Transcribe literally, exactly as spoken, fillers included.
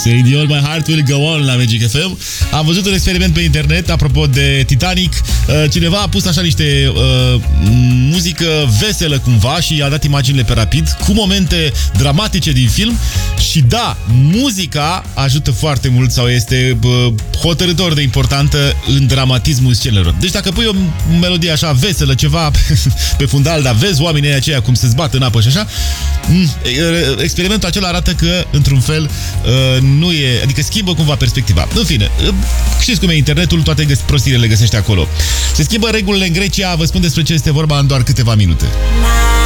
Celine Dion, My Heart Will Go On la Magic F M. Am văzut un experiment pe internet apropo de Titanic. Cineva a pus așa niște uh, muzică veselă cumva și a dat imaginile pe rapid cu momente dramatice din film și da, muzica ajută foarte mult sau este uh, hotărâtor de importantă în dramatismul scenelor. Deci dacă pui o melodie așa veselă, ceva pe fundal, dar vezi oamenii aceia cum se zbat în apă și așa, experimentul acela arată că, într-un fel, nu e, adică schimbă cumva perspectiva. În fine, știți cum e internetul, toate prostiile le găsește acolo. Se schimbă regulile în Grecia, vă spun despre ce este vorba în doar câteva minute.